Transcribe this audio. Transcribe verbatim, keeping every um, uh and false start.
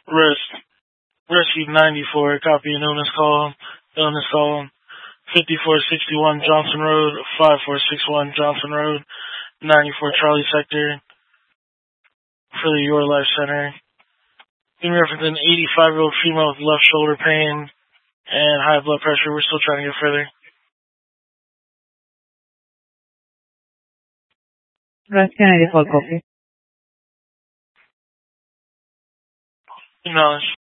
Rest. Rescue ninety-four, copy an illness call. Illness call. fifty-four sixty-one Johnson Road, five four six one Johnson Road, ninety-four Charlie Sector, for the Your Life Center. In reference to an eighty-five-year-old female with left shoulder pain and high blood pressure. We're still trying to get further. Rescue ninety-four, copy. Acknowledge.